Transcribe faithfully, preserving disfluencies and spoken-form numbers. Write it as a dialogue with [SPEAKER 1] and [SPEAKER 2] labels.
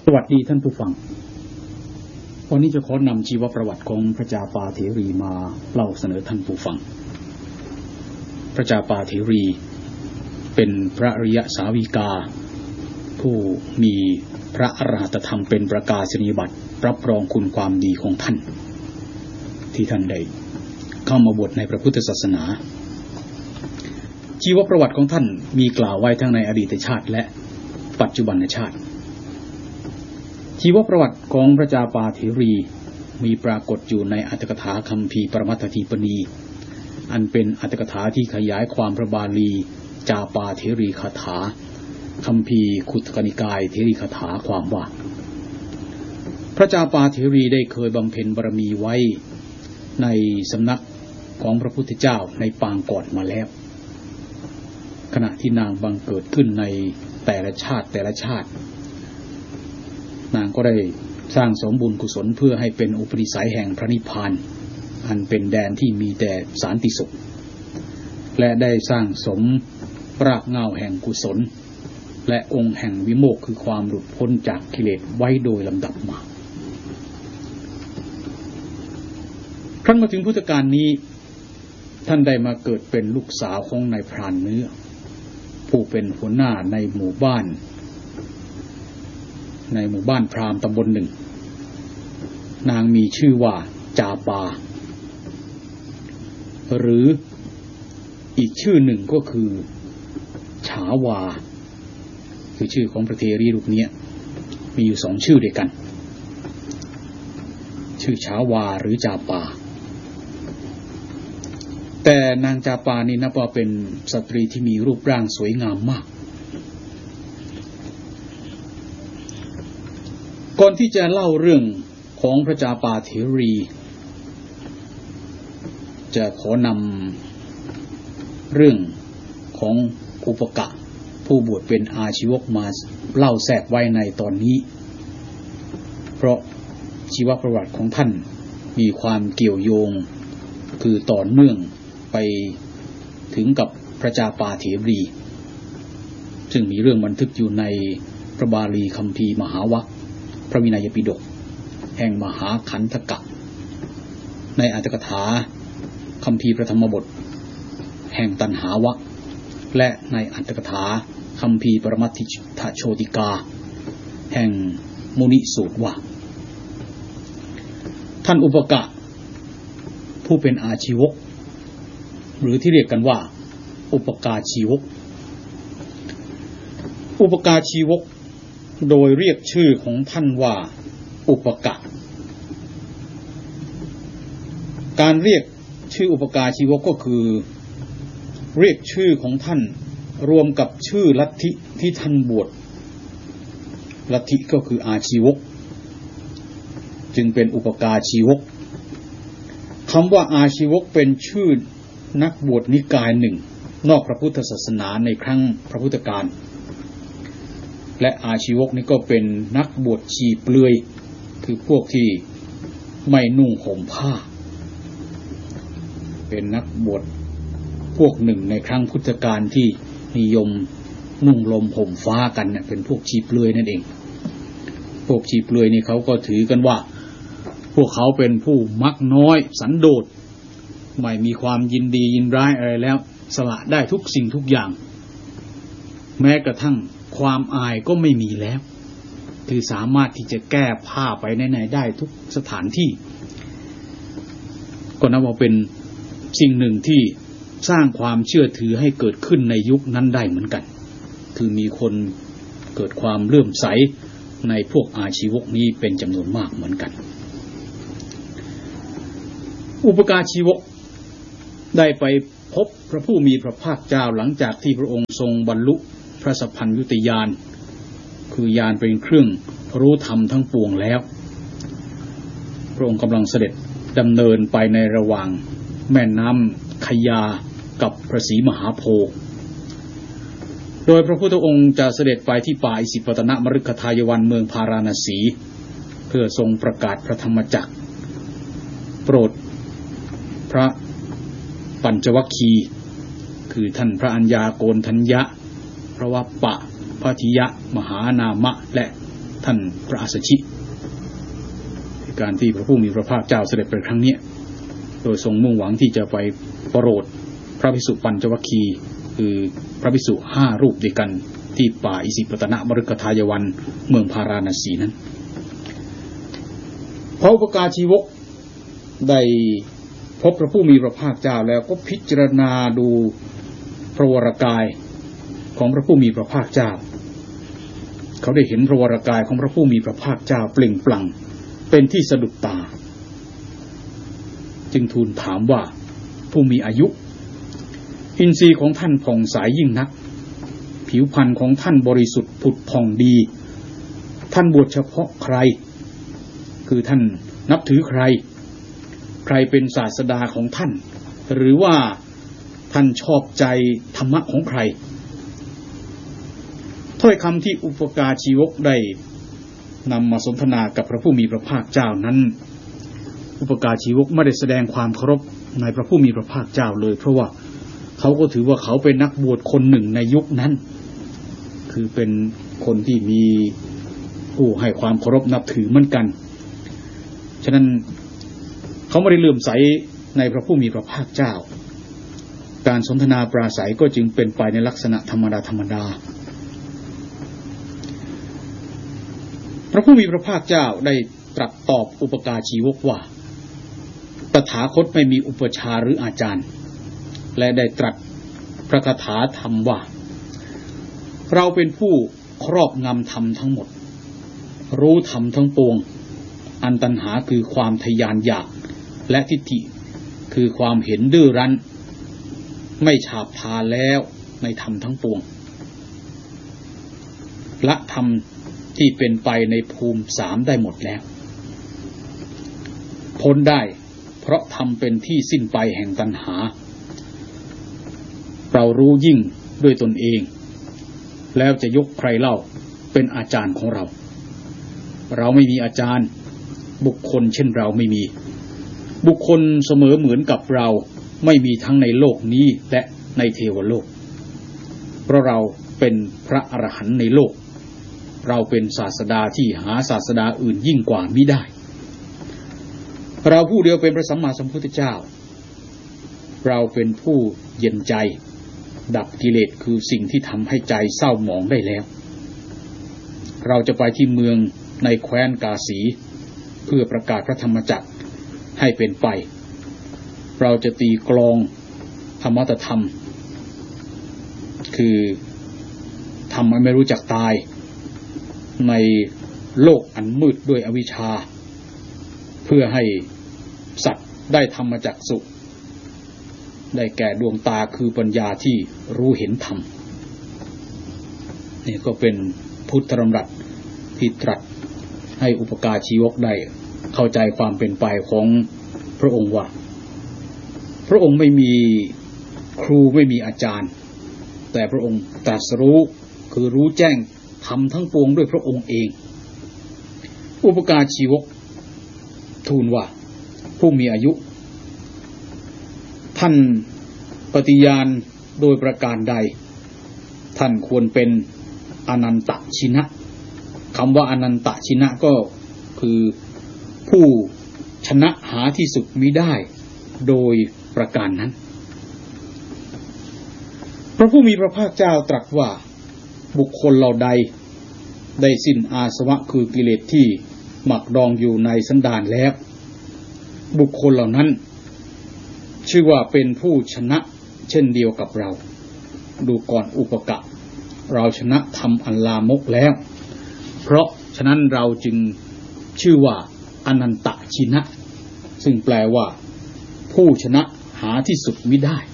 [SPEAKER 1] สวัสดีท่านผู้ฟังวันนี้จะขอนำชีวประวัติของพระจาปาเถรีมาเล่าเสนอท่านผู้ฟังพระจาปาเถรีเป็นพระอริยสาวิกาผู้มีพระอรหัตธรรมเป็นประกาศนียบัตรรับรองคุณความดีของท่านที่ท่านได้เข้ามาบวชในพระพุทธศาสนาชีวประวัติของท่านมีกล่าวไว้ทั้งในอดีตชาติและปัจจุบันชาติชีวประวัติของพระจาปาเถรีมีปรากฏอยู่ในอรรถกถาคัมภีร์ปรมัตถทีปณีอันเป็นอรรถกถาที่ขยายความพระบาลีจาปาเถรีคาถาคัมภีร์ขุตกนิกายเถรีคาถาความว่าพระจาปาเถรีได้เคยบำเพ็ญบารมีไว้ในสำนักของพระพุทธเจ้าในปางก่อนมาแล้วขณะที่นางบังเกิดขึ้นในแต่ละชาติแต่ละชาตินางก็ได้สร้างสมบุญกุศลเพื่อให้เป็นอุปนิสัยแห่งพระนิพพานอันเป็นแดนที่มีแต่สันติสุขและได้สร้างสมรากเหง้าแห่งกุศลและองค์แห่งวิโมกข์คือความหลุดพ้นจากกิเลสไว้โดยลำดับมาครั้นมาถึงพุทธกาลนี้ท่านได้มาเกิดเป็นลูกสาวของนายพรานเนื้อผู้เป็นหัวหน้าในหมู่บ้านในหมู่บ้านพราหมณ์ตำบลหนึ่งนางมีชื่อว่าจาปาหรืออีกชื่อหนึ่งก็คือฉาวาคือชื่อของพระเถรีรูปนี้มีอยู่สองชื่อด้วยกันชื่อฉาวาหรือจาปาแต่นางจาปานี่นับว่าเป็นสตรีที่มีรูปร่างสวยงามมากก่อนที่จะเล่าเรื่องของพระจาปาเถรีจะขอนำเรื่องของอุปกะผู้บวชเป็นอาชีวกมาเล่าแทรกไว้ในตอนนี้เพราะชีวประวัติของท่านมีความเกี่ยวโยงคือต่อเนื่องไปถึงกับพระจาปาเถรีซึ่งมีเรื่องบันทึกอยู่ในพระบาลีคัมภีร์มหาวรรคพระวินัยปิฎกแห่งมหาขันธกะในอรรถกถาคัมภีร์พระธรรมบทแห่งตัณหาวรรคและในอรรถกถาคัมภีร์ปรมัตถิโชติกาแห่งมุนิสูตรว่าท่านอุปกะผู้เป็นอาชีวกหรือที่เรียกกันว่าอุปกาชีวกอุปกาชีวกโดยเรียกชื่อของท่านว่าอุปกะการเรียกชื่ออุปกาชีวกก็คือเรียกชื่อของท่านรวมกับชื่อลัทธิที่ท่านบวชลัทธิก็คืออาชีวกจึงเป็นอุปกาชีวกคำว่าอาชีวกเป็นชื่อนักบวชนิกายหนึ่งนอกพระพุทธศาสนาในครั้งพระพุทธกาลและอาชีวกนี่ก็เป็นนักบวชชีเปลือยคือพวกที่ไม่นุ่งห่มผ้าเป็นนักบวชพวกหนึ่งในครั้งพุทธกาลที่นิยมนุ่งลมห่มฟ้ากันเนี่ยเป็นพวกชีเปลือยนั่นเองพวกชีเปลือยนี่เขาก็ถือกันว่าพวกเขาเป็นผู้มักน้อยสันโดษไม่มีความยินดียินร้ายอะไรแล้วสละได้ทุกสิ่งทุกอย่างแม้กระทั่งความอายก็ไม่มีแล้วคือสามารถที่จะแก้ผ้าไปไหนๆได้ทุกสถานที่ก็นับว่าเป็นสิ่งหนึ่งที่สร้างความเชื่อถือให้เกิดขึ้นในยุคนั้นได้เหมือนกันคือมีคนเกิดความเลื่อมใสในพวกอาชีวกนี้เป็นจำนวนมากเหมือนกันอุปกาชีวกได้ไปพบพระผู้มีพระภาคเจ้าหลังจากที่พระองค์ทรงบรรลุพระสัพพัญญุตญาณคือญาณเป็นเครื่องรู้ธรรมทั้งปวงแล้วพระองค์กำลังเสด็จดำเนินไปในระหว่างแม่น้ำขยากับพระศรีมหาโพธิ์โดยพระพุทธองค์จะเสด็จไปที่ป่าอิสิปตนมฤคทายวันเมืองพาราณสีเพื่อทรงประกาศพระธรรมจักรโปรดพระปัญจวัคคีย์คือท่านพระอัญญาโกณฑัญญะพระวัปปะ พระทิยะมหานามะและท่านพระอัสสชิการที่พระผู้มีพระภาคเจ้าเสด็จไปครั้งนี้โดยทรงมุ่งหวังที่จะไปโปรดพระภิกษุปัญจวัคคีย์คือพระภิกษุห้ารูปด้วยกันที่ป่าอิสิปตนมฤคทายวันเมืองพาราณสีนั้นพระอุปการชีวกได้พบพระผู้มีพระภาคเจ้าแล้วก็พิจารณาดูพระวรกายของพระผู้มีพระภาคเจ้าเขาได้เห็นพระวรกายของพระผู้มีพระภาคเจ้าเปล่งปลั่งเป็นที่สะดุดตาจึงทูลถามว่าผู้มีอายุอินทรีย์ของท่านผ่องใสยิ่งนักผิวพรรณของท่านบริสุทธิ์ผุดผ่องดีท่านบวชเฉพาะใครคือท่านนับถือใครใครเป็นศาสดาของท่านหรือว่าท่านชอบใจธรรมะของใครถ้อยคำที่อุปการชีวกได้นำมาสนทนากับพระผู้มีพระภาคเจ้านั้นอุปการชีวกไม่ได้แสดงความเคารพในพระผู้มีพระภาคเจ้าเลยเพราะว่าเขาก็ถือว่าเขาเป็นนักบวชคนหนึ่งในยุคนั้นคือเป็นคนที่มีผู้ให้ความเคารพนับถือเหมือนกันฉะนั้นเขาไม่ได้เลื่อมใสในพระผู้มีพระภาคเจ้าการสนทนาปราศัยก็จึงเป็นไปในลักษณะธรรมดาธรรมดาพระผู้มีพระภาคเจ้าได้ตรัสตอบอุปการชีวกว่าตถาคตไม่มีอุปชาหรืออาจารย์และได้ตรัสพระคาถาธรรมว่าเราเป็นผู้ครอบงำธรรมทั้งหมดรู้ธรรมทั้งปวงอันตัณหาคือความทยานอยากและทิฏฐิคือความเห็นดื้อรั้นไม่ฉาบทาแล้วในธรรมทั้งปวงละธรรมที่เป็นไปในภูมิสามได้หมดแล้วพ้นได้เพราะธรรมเป็นที่สิ้นไปแห่งตัณหาเรารู้ยิ่งด้วยตนเองแล้วจะยกใครเล่าเป็นอาจารย์ของเราเราไม่มีอาจารย์บุคคลเช่นเราไม่มีบุคคลเสมอเหมือนกับเราไม่มีทั้งในโลกนี้และในเทวโลกเพราะเราเป็นพระอรหันต์ในโลกเราเป็นศาสดาที่หาศาสดาอื่นยิ่งกว่ามิได้เราผู้เดียวเป็นพระสัมมาสัมพุทธเจ้าเราเป็นผู้เย็นใจดับกิเลสคือสิ่งที่ทำให้ใจเศร้าหมองได้แล้วเราจะไปที่เมืองในแคว้นกาสีเพื่อประกาศพระธรรมจักรให้เป็นไปเราจะตีกลองธรรมตธรรมคือทำให้ไม่รู้จักตายในโลกอันมืดด้วยอวิชชาเพื่อให้สัตว์ได้ธรรมจักษุได้แก่ดวงตาคือปัญญาที่รู้เห็นธรรมนี่ก็เป็นพุทธธรรมรัตน์ที่ตรัสให้อุปการชีวกได้เข้าใจความเป็นไปของพระองค์ว่าพระองค์ไม่มีครูไม่มีอาจารย์แต่พระองค์ตรัสรู้คือรู้แจ้งธรรมทั้งปวงด้วยพระองค์เองอุปการชีวกทูลว่าผู้มีอายุท่านปฏิญาณโดยประการใดท่านควรเป็นอนันตชินะคำว่าอนันตชินะก็คือผู้ชนะหาที่สุดมิได้โดยประการนั้นพระผู้มีพระภาคเจ้าตรัสว่าบุคคลเหล่าใดได้สิ้นอาสวะคือกิเลสที่หมักดองอยู่ในสันดานแล้วบุคคลเหล่านั้นชื่อว่าเป็นผู้ชนะเช่นเดียวกับเราดูก่อนอุปกะเราชนะธรรมอันลามกแล้วเพราะฉะนั้นเราจึงชื่อว่าอนันตชินะซึ่งแปลว่าผู้ชนะหาที่สุดมิได้